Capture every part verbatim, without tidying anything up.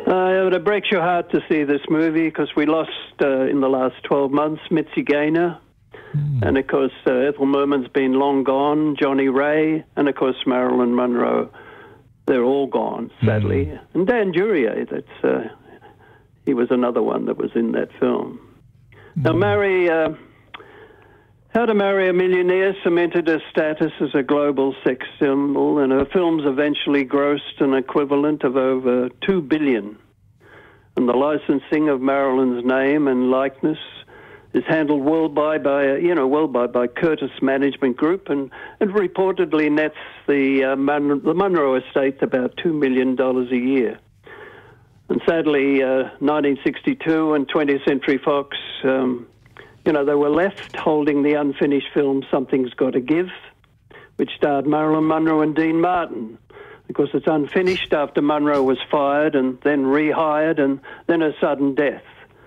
Uh, it breaks your heart to see this movie because we lost uh, in the last twelve months Mitzi Gaynor, mm. and of course uh, Ethel Merman's been long gone, Johnny Ray, and of course Marilyn Monroe. They're all gone, sadly. Mm. And Dan Duryea, that's uh, he was another one that was in that film. Mm. Now, Mary, uh, How to Marry a Millionaire cemented her status as a global sex symbol, and her films eventually grossed an equivalent of over two billion dollars. And the licensing of Marilyn's name and likeness is handled worldwide by, you know, worldwide by Curtis Management Group, and it reportedly nets the, uh, Mon- the Monroe estate about two million dollars a year. And sadly, uh, nineteen sixty-two and twentieth Century Fox, um, you know, they were left holding the unfinished film Something's Gotta Give, which starred Marilyn Monroe and Dean Martin. Because it's unfinished after Monroe was fired and then rehired and then a sudden death.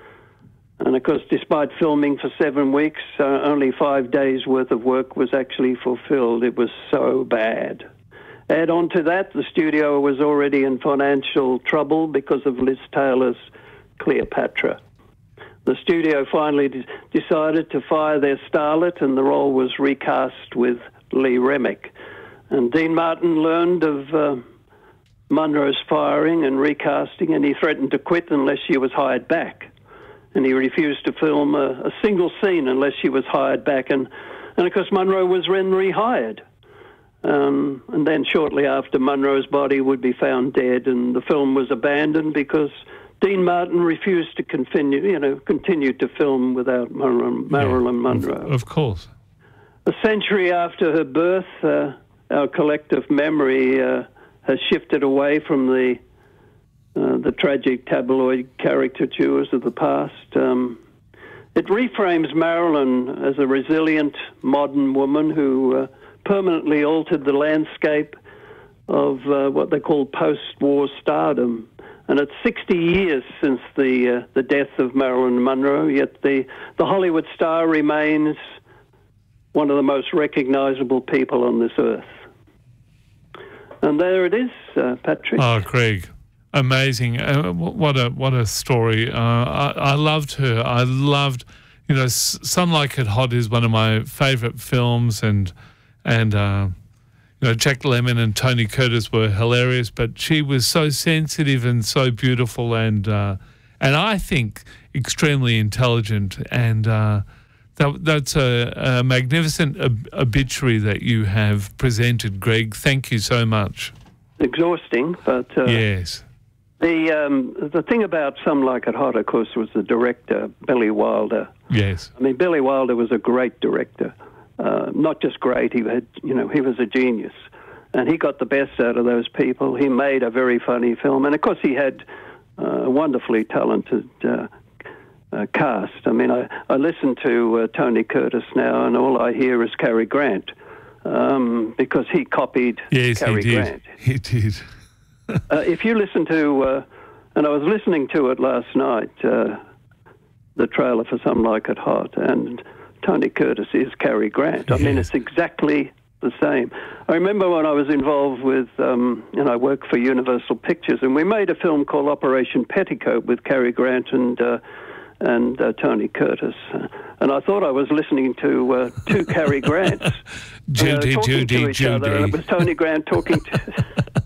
And of course, despite filming for seven weeks, uh, only five days' worth of work was actually fulfilled. It was so bad. Add on to that, the studio was already in financial trouble because of Liz Taylor's Cleopatra. The studio finally de- decided to fire their starlet, and the role was recast with Lee Remick. And Dean Martin learned of uh, Monroe's firing and recasting, and he threatened to quit unless she was hired back. And he refused to film a, a single scene unless she was hired back. And, and of course, Monroe was then rehired. Um, and then shortly after, Monroe's body would be found dead, and the film was abandoned because Dean Martin refused to continue, you know, continue to film without Marilyn, Marilyn yeah, Monroe. Of, of course. A century after her birth, uh, our collective memory uh, has shifted away from the uh, the tragic tabloid caricatures of the past. Um, it reframes Marilyn as a resilient modern woman who uh, permanently altered the landscape of uh, what they call post-war stardom. And it's sixty years since the uh, the death of Marilyn Monroe, yet the, the Hollywood star remains one of the most recognizable people on this earth. And there it is, uh, Patrick. Oh, Greg, amazing! Uh, what a what a story! Uh, I, I loved her. I loved, you know, Sun Like It Hot is one of my favourite films, and and uh, you know, Jack Lemmon and Tony Curtis were hilarious, but she was so sensitive and so beautiful, and uh, and I think extremely intelligent, and uh, that, that's a, a magnificent ob- obituary that you have presented, Greg. Thank you so much. Exhausting, but uh, yes. The um, the thing about Some Like It Hot, of course, was the director, Billy Wilder. Yes. I mean, Billy Wilder was a great director. Uh, not just great, he had, you know, he was a genius. And he got the best out of those people. He made a very funny film. And, of course, he had uh, a wonderfully talented uh, uh, cast. I mean, I, I listen to uh, Tony Curtis now, and all I hear is Cary Grant, um, because he copied yes, Cary he did. Grant. He did. uh, if you listen to, uh, and I was listening to it last night, uh, the trailer for Some Like It Hot, and Tony Curtis is Cary Grant. I yes. mean, it's exactly the same. I remember when I was involved with, um, you know, I worked for Universal Pictures, and we made a film called Operation Petticoat with Cary Grant and uh, and uh, Tony Curtis. Uh, and I thought I was listening to uh, two Cary Grants Judy, uh, talking Judy, to each Judy. other, and it was Tony Grant talking to...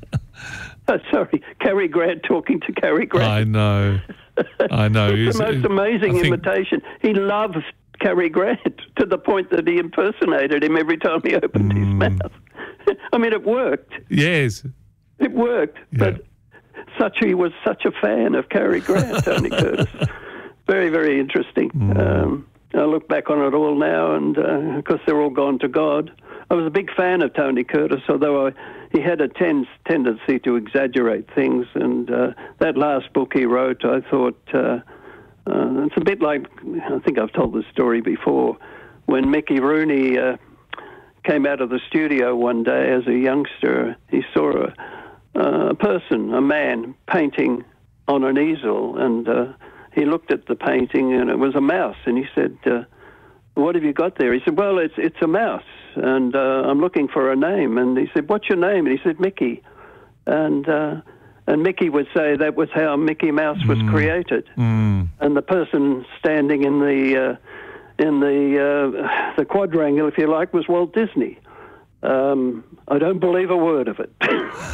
oh, sorry, Cary Grant talking to Cary Grant. I know. I know. It's the most amazing think... imitation. He loves Cary Grant to the point that he impersonated him every time he opened mm. his mouth. I mean, it worked. Yes. It worked. Yeah. But such he was such a fan of Cary Grant, Tony Curtis. Very, very interesting. Mm. Um, I look back on it all now, and uh, of course they're all gone to God. I was a big fan of Tony Curtis, although I, he had a tens, tendency to exaggerate things. And uh, that last book he wrote, I thought... Uh, Uh, it's a bit like, I think I've told this story before, when Mickey Rooney uh, came out of the studio one day as a youngster, he saw a, a person, a man, painting on an easel, and uh, he looked at the painting, and it was a mouse, and he said, uh, what have you got there? He said, well, it's it's a mouse, and uh, I'm looking for a name. And he said, what's your name? And he said, Mickey. And uh, And Mickey would say that was how Mickey Mouse was Mm. created. Mm. And the person standing in the uh, in the uh, the quadrangle, if you like, was Walt Disney. Um, I don't believe a word of it.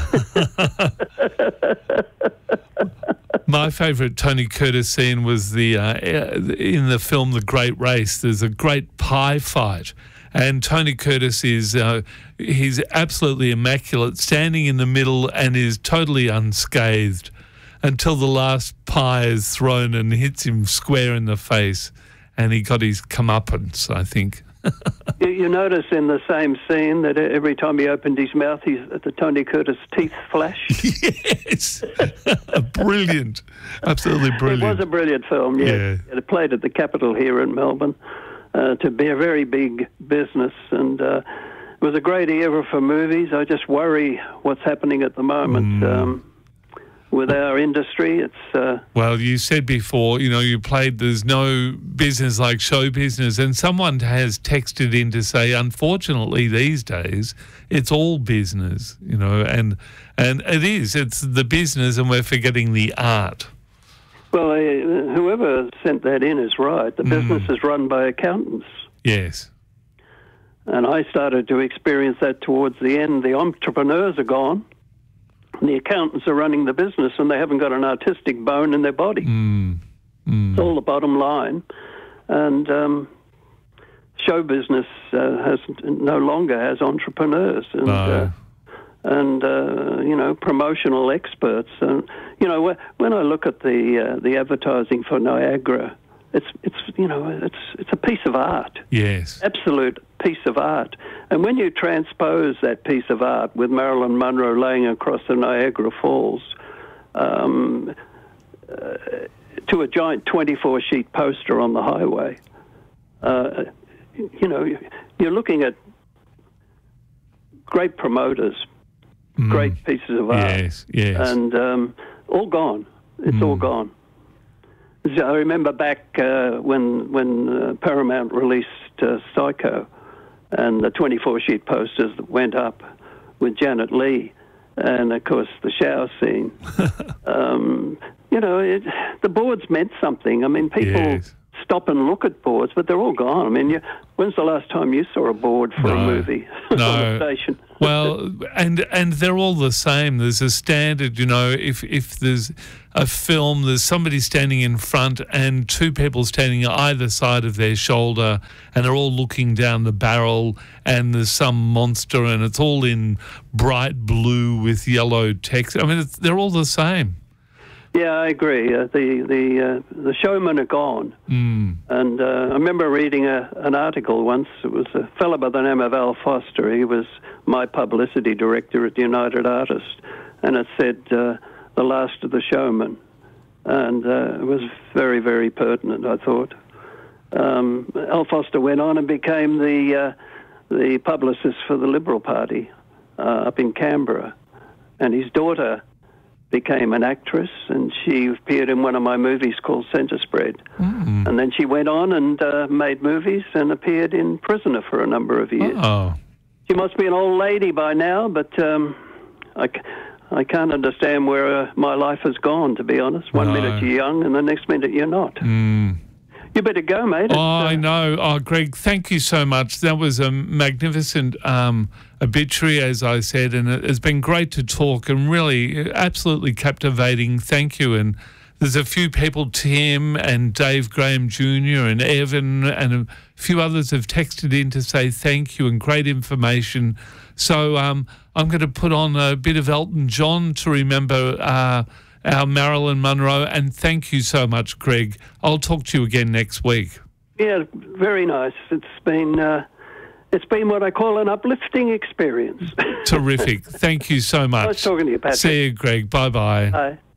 My favourite Tony Curtis scene was the uh, in the film The Great Race. There's a great pie fight, and Tony Curtis is uh, he's absolutely immaculate, standing in the middle and is totally unscathed until the last pie is thrown and hits him square in the face, and he got his comeuppance, I think. you, you notice in the same scene that every time he opened his mouth, he's, the Tony Curtis teeth flashed. Yes, brilliant, absolutely brilliant. It was a brilliant film. Yeah, Yeah. It played at the Capitol here in Melbourne uh, to be a very big business, and uh, it was a great era for movies. I just worry what's happening at the moment. Mm. Um, With our industry, it's... Uh, well, you said before, you know, you played there's no business like show business, and someone has texted in to say, unfortunately, these days, it's all business, you know, and and it is. It's the business, and we're forgetting the art. well, uh, whoever sent that in is right. The business is run by accountants. Yes. And I started to experience that towards the end. The entrepreneurs are gone. The accountants are running the business, and they haven't got an artistic bone in their body. Mm. Mm. It's all the bottom line. And um, show business uh, has no longer has entrepreneurs and, No. uh, and uh, you know, promotional experts. And, you know, wh- when I look at the uh, the advertising for Niagara, it's, it's you know, it's it's a piece of art. Yes. Absolute piece of art. And when you transpose that piece of art with Marilyn Monroe laying across the Niagara Falls um, uh, to a giant twenty-four sheet poster on the highway, uh, you know, you're looking at great promoters, Mm. great pieces of art. Yes, yes. And um, all gone. It's Mm. all gone. So I remember back uh, when when uh, Paramount released uh, Psycho, and the twenty-four sheet posters that went up with Janet Leigh, and of course the shower scene. um, you know, it, the boards meant something. I mean, people Yes. stop and look at boards, but they're all gone. I mean, you, when's the last time you saw a board for a No. movie on No. the station? Well, and and they're all the same. There's a standard, you know, if if there's a film, there's somebody standing in front and two people standing either side of their shoulder, and they're all looking down the barrel, and there's some monster, and it's all in bright blue with yellow text. I mean, it's, they're all the same. Yeah, I agree. Uh, the the uh, the showmen are gone. Mm. And uh, I remember reading a, an article once. It was a fellow by the name of Al Foster. He was my publicity director at United Artists, and it said uh, the last of the showmen, and uh, it was very, very pertinent, I thought. Um, Al Foster went on and became the uh, the publicist for the Liberal Party uh, up in Canberra, and his daughter became an actress, and she appeared in one of my movies called Centre Spread. Mm. And then she went on and uh, made movies and appeared in Prisoner for a number of years. Oh. She must be an old lady by now, but um, I, c- I can't understand where uh, my life has gone, to be honest. One No. minute you're young, and the next minute you're not. Mm. You better go, mate. It's, Oh, I uh, know. Oh, Greg, thank you so much. That was a magnificent um, obituary, as I said, and it has been great to talk and really absolutely captivating. Thank you. And there's a few people, Tim and Dave Graham Junior and Evan and a few others have texted in to say thank you and great information. So um, I'm going to put on a bit of Elton John to remember uh, our Marilyn Monroe, and thank you so much, Greg. I'll talk to you again next week. Yeah, very nice. It's been uh, it's been what I call an uplifting experience. Terrific. Thank you so much. Nice talking to you, Patrick. See you, Greg. Bye-bye. Bye.